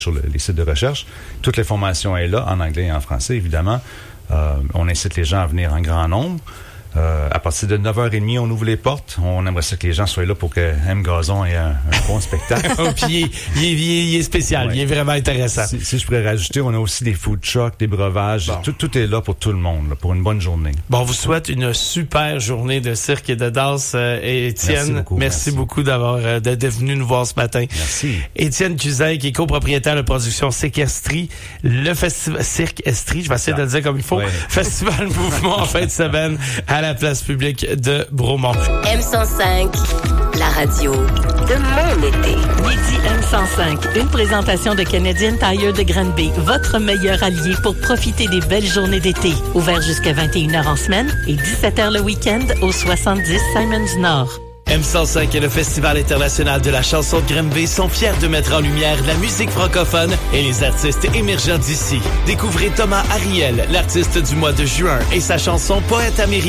sur les sites de recherche. Toute l'information est là, en anglais et en français, évidemment. On incite les gens à venir en grand nombre. À partir de 9h30, on ouvre les portes. On aimerait ça que les gens soient là pour que M. Gazon ait un bon spectacle. Puis il est spécial, ouais. Il est vraiment intéressant. Si je pourrais rajouter, on a aussi des food trucks, des breuvages. Bon. Tout est là pour tout le monde, là, pour une bonne journée. Bon, on vous souhaite une super journée de cirque et de danse. Et Étienne, merci beaucoup d'être venu nous voir ce matin. Merci. Étienne Cusin, qui est copropriétaire de production Cirque Estrie, le festival Cirque Estrie, je vais essayer de le dire comme il faut. Ouais. Festival Mouvement en fin de semaine à la place publique de Bromont. M105, la radio de mon été. Midi M105, une présentation de Canadian Tire de Granby, votre meilleur allié pour profiter des belles journées d'été. Ouvert jusqu'à 21h en semaine et 17h le week-end au 70 Simons Nord. M105 et le Festival international de la chanson de Granby sont fiers de mettre en lumière la musique francophone et les artistes émergents d'ici. Découvrez Thomas Ariel, l'artiste du mois de juin, et sa chanson Poète américain.